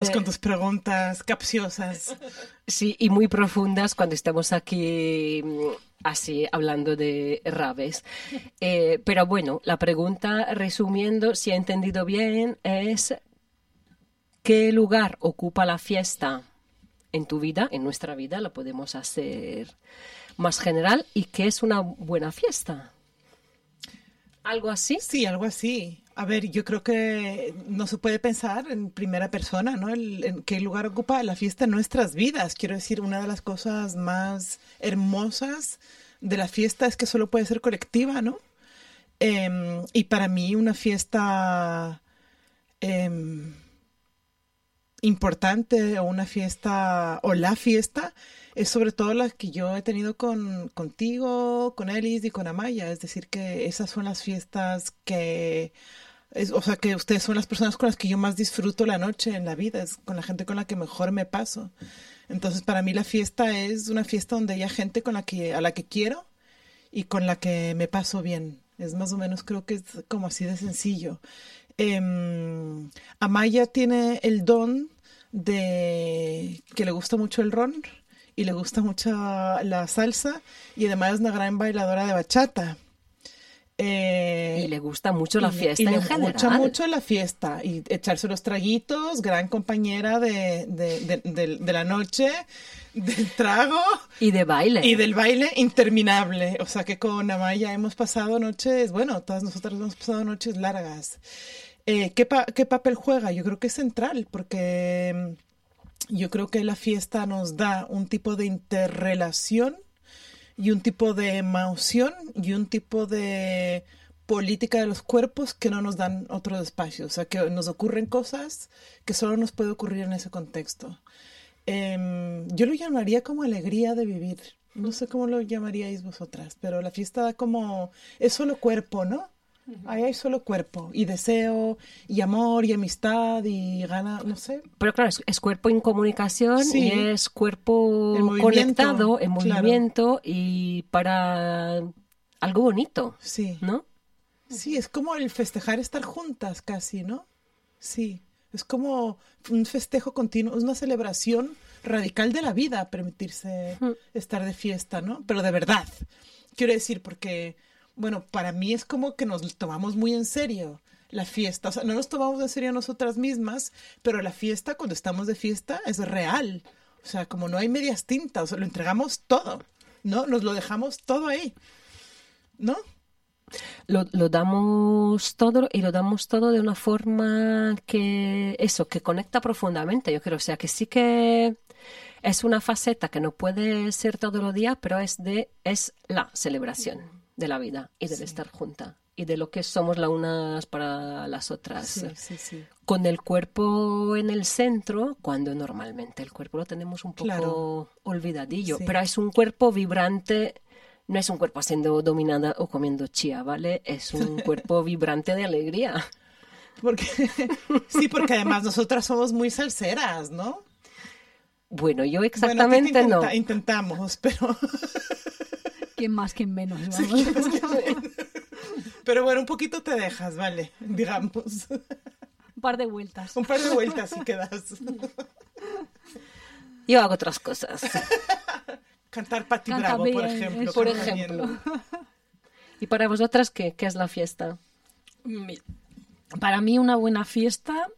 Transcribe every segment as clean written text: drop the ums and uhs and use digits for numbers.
Empezamos con tus preguntas capciosas. Sí, y muy profundas cuando estamos aquí así hablando de raves. Pero bueno, la pregunta, resumiendo, si he entendido bien, es ¿qué lugar ocupa la fiesta en tu vida, en nuestra vida? Lo podemos hacer más general. ¿Y qué es una buena fiesta? ¿Algo así? Sí, algo así. A ver, yo creo que no se puede pensar en primera persona, ¿no? En qué lugar ocupa la fiesta en nuestras vidas. Quiero decir, una de las cosas más hermosas de la fiesta es que solo puede ser colectiva, ¿no? Y para mí una fiesta importante o una fiesta o la fiesta es sobre todo la que yo he tenido contigo, con Elis y con Amaya. Es decir, que esas son las fiestas o sea, que ustedes son las personas con las que yo más disfruto la noche en la vida, es con la gente con la que mejor me paso. Entonces, para mí la fiesta es una fiesta donde haya gente a la que quiero y con la que me paso bien. Es más o menos, creo que es como así de sencillo. Amaya tiene el don de que le gusta mucho el ron y le gusta mucho la salsa y además es una gran bailadora de bachata. Y le gusta mucho la fiesta en general. Le gusta mucho la fiesta y echarse los traguitos, gran compañera de la noche, del trago. Y de baile. Y del baile interminable. O sea que con Amaya hemos pasado noches, bueno, todas nosotras hemos pasado noches largas. ¿Qué papel juega? Yo creo que es central porque yo creo que la fiesta nos da un tipo de interrelación y un tipo de emoción y un tipo de política de los cuerpos que no nos dan otros espacios. O sea, que nos ocurren cosas que solo nos puede ocurrir en ese contexto. Yo lo llamaría como alegría de vivir. No sé cómo lo llamaríais vosotras, pero la fiesta como es solo cuerpo, ¿no? Ahí hay solo cuerpo y deseo y amor y amistad y gana, no sé. Pero claro, es cuerpo en comunicación Sí. y es cuerpo conectado en movimiento, claro. Y para algo bonito, sí. ¿no? Sí, es como el festejar estar juntas casi, ¿no? Sí, es como un festejo continuo, es una celebración radical de la vida permitirse estar de fiesta, ¿no? Pero de verdad, quiero decir, porque... Bueno, para mí es como que nos tomamos muy en serio la fiesta. O sea, no nos tomamos en serio nosotras mismas, pero la fiesta, cuando estamos de fiesta, es real. O sea, como no hay medias tintas, o sea, lo entregamos todo, ¿no? Nos lo dejamos todo ahí, ¿no? Lo damos todo y lo damos todo de una forma que conecta profundamente, yo creo. O sea, que sí que es una faceta que no puede ser todos los días, pero es la celebración de la vida y del estar junta y de lo que somos las unas para las otras. Sí. Con el cuerpo en el centro, cuando normalmente el cuerpo lo tenemos un poco olvidadillo, pero es un cuerpo vibrante, no es un cuerpo siendo dominada o comiendo chía, ¿vale? Es un cuerpo vibrante de alegría. Porque además nosotras somos muy salseras, ¿no? Bueno, yo exactamente no. Intentamos, pero... ¿Quién más, quién menos? Sí, pero bueno, un poquito te dejas, vale, digamos. Un par de vueltas. Un par de vueltas y quedas. Yo hago otras cosas. Cantar Patti Bravo, bien, por ejemplo. Por ejemplo. ¿Y para vosotras qué es la fiesta? Para mí una buena fiesta,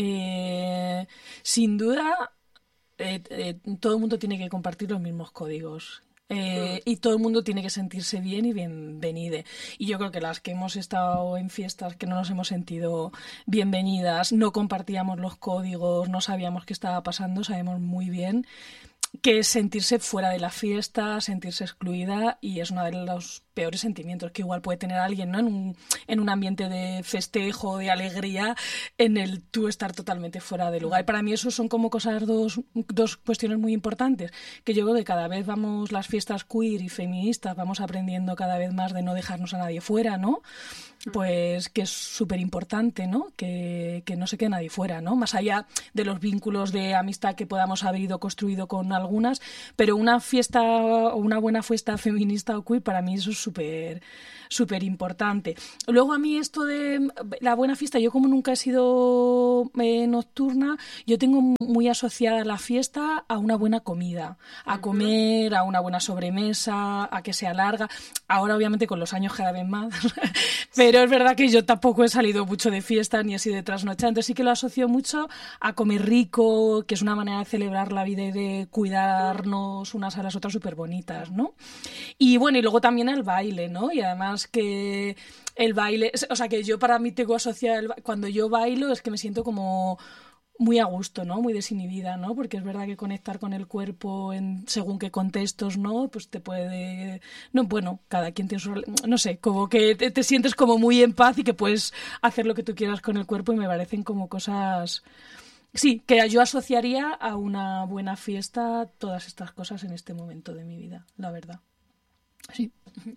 sin duda, todo el mundo tiene que compartir los mismos códigos. Y todo el mundo tiene que sentirse bien y bienvenide. Y yo creo que las que hemos estado en fiestas que no nos hemos sentido bienvenidas, no compartíamos los códigos, no sabíamos qué estaba pasando, sabemos muy bien que es sentirse fuera de la fiesta, sentirse excluida, y es uno de los peores sentimientos que igual puede tener alguien, ¿no? En un ambiente de festejo, de alegría, en el tú estar totalmente fuera de lugar. Y para mí eso son como cosas, dos cuestiones muy importantes, que yo creo que cada vez vamos, las fiestas queer y feministas, vamos aprendiendo cada vez más de no dejarnos a nadie fuera, ¿no? Pues que es súper importante, ¿no? Que no se quede nadie fuera, ¿no? Más allá de los vínculos de amistad que podamos haber ido construido con algunas, pero una fiesta o una buena fiesta feminista o queer, para mí eso es súper importante. Luego a mí esto de la buena fiesta, yo como nunca he sido nocturna, yo tengo muy asociada la fiesta a una buena comida, a comer, a una buena sobremesa, a que sea larga. Ahora obviamente con los años cada vez más, pero es verdad que yo tampoco he salido mucho de fiesta ni he sido de trasnochar, entonces sí que lo asocio mucho a comer rico, que es una manera de celebrar la vida y de cuidarnos unas a las otras súper bonitas, ¿no? Y bueno, y luego también al baile, ¿no? Y además que el baile, o sea, que yo para mí tengo asociado cuando yo bailo es que me siento como muy a gusto, ¿no? Muy desinhibida, ¿no? Porque es verdad que conectar con el cuerpo en según qué contextos, ¿no? Pues te puede... No, bueno, cada quien tiene su... No sé, como que te sientes como muy en paz y que puedes hacer lo que tú quieras con el cuerpo y me parecen como cosas... Sí, que yo asociaría a una buena fiesta todas estas cosas en este momento de mi vida, la verdad. Sí.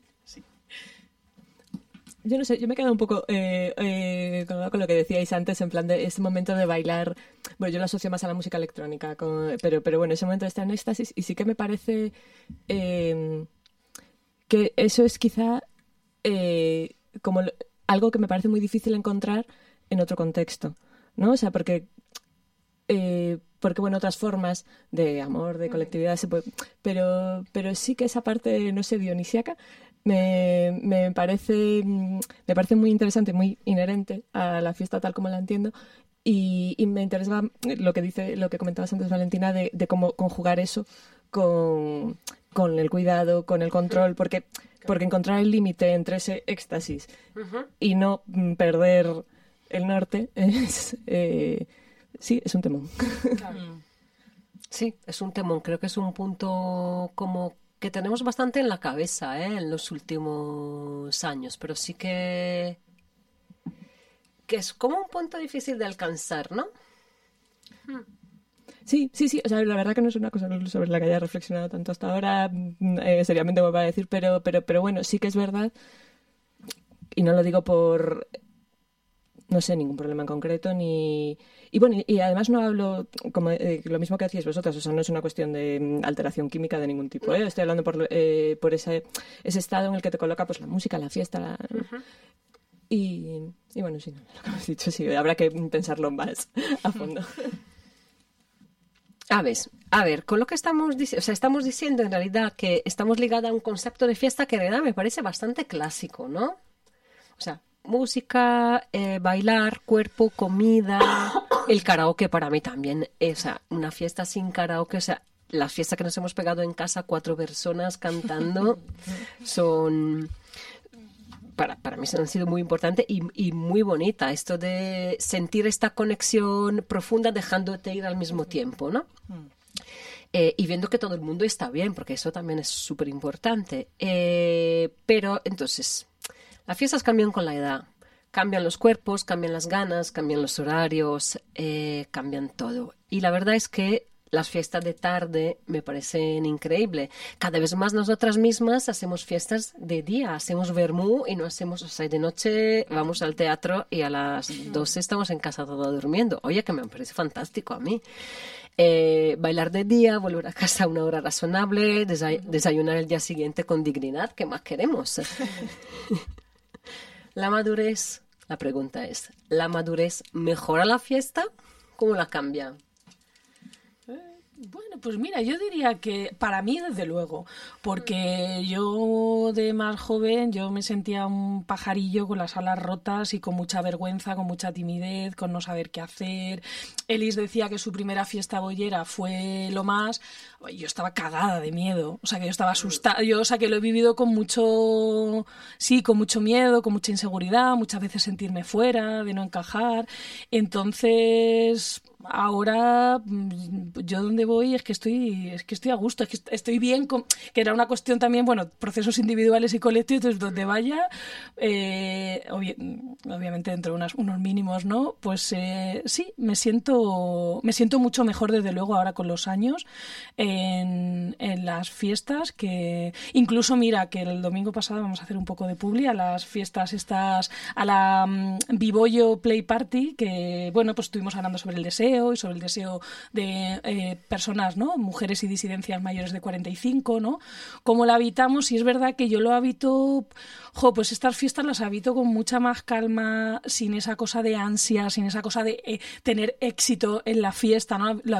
Yo no sé, yo me he quedado un poco con lo que decíais antes, en plan de ese momento de bailar. Bueno, yo lo asocio más a la música electrónica, pero bueno, ese momento de estar en éxtasis, y sí que me parece que eso es quizá como algo que me parece muy difícil encontrar en otro contexto, ¿no? O sea, porque bueno, otras formas de amor, de colectividad, pero sí que esa parte, no sé, dionisíaca, me parece muy interesante, muy inherente a la fiesta tal como la entiendo, y me interesa lo que comentabas antes, Valentina, de cómo conjugar eso con el cuidado, con el control, porque encontrar el límite entre ese éxtasis y no perder el norte sí, es un temón. Sí, es un temón. Creo que es un punto como que tenemos bastante en la cabeza, en los últimos años, pero sí que es como un punto difícil de alcanzar, ¿no? Sí, o sea, la verdad que no es una cosa sobre la que haya reflexionado tanto hasta ahora, seriamente me va a decir, pero bueno, sí que es verdad, y no lo digo por... No sé, ningún problema en concreto, y bueno, y además no hablo como lo mismo que decíais vosotras, o sea, no es una cuestión de alteración química de ningún tipo, estoy hablando por ese estado en el que te coloca pues la música, la fiesta, y bueno, sí, lo que hemos dicho, sí, habrá que pensarlo más a fondo. A ver, con lo que estamos diciendo, o sea, estamos diciendo en realidad que estamos ligados a un concepto de fiesta que en realidad me parece bastante clásico, ¿no? O sea, música, bailar, cuerpo, comida, el karaoke para mí también, o sea, una fiesta sin karaoke, o sea, las fiestas que nos hemos pegado en casa 4 personas cantando son, para mí han sido muy importantes y muy bonita, esto de sentir esta conexión profunda dejándote ir al mismo tiempo, ¿no? Y viendo que todo el mundo está bien, porque eso también es súper importante. Pero entonces... Las fiestas cambian con la edad, cambian los cuerpos, cambian las ganas, cambian los horarios, cambian todo. Y la verdad es que las fiestas de tarde me parecen increíbles. Cada vez más nosotras mismas hacemos fiestas de día, hacemos vermú y no hacemos, o sea, de noche vamos al teatro y a las 12 estamos en casa todo durmiendo. Oye, que me parece fantástico a mí. Bailar de día, volver a casa a una hora razonable, desayunar el día siguiente con dignidad, ¿qué más queremos? La madurez, la pregunta es, ¿la madurez mejora la fiesta? ¿Cómo la cambia? Bueno, pues mira, yo diría que para mí desde luego, porque yo de más joven yo me sentía un pajarillo con las alas rotas y con mucha vergüenza, con mucha timidez, con no saber qué hacer. Elis decía que su primera fiesta bollera fue lo más... Yo estaba cagada de miedo, o sea que yo estaba asustada, o sea que lo he vivido con mucho, sí, con mucho miedo, con mucha inseguridad, muchas veces sentirme fuera, de no encajar. Entonces... Ahora yo donde voy es que estoy a gusto, es que estoy bien, que era una cuestión también, bueno, procesos individuales y colectivos, entonces donde vaya, obviamente dentro de unos mínimos, ¿no? Pues sí, me siento mucho mejor desde luego ahora con los años en las fiestas, que incluso mira que el domingo pasado vamos a hacer un poco de publi a las fiestas estas, a la Vivollo Play Party, que bueno, pues estuvimos hablando sobre el deseo deseo y sobre el deseo de personas, ¿no? Mujeres y disidencias mayores de 45, ¿no? Cómo la habitamos, y es verdad que yo lo habito, pues estas fiestas las habito con mucha más calma, sin esa cosa de ansia, sin esa cosa de tener éxito en la fiesta, ¿no?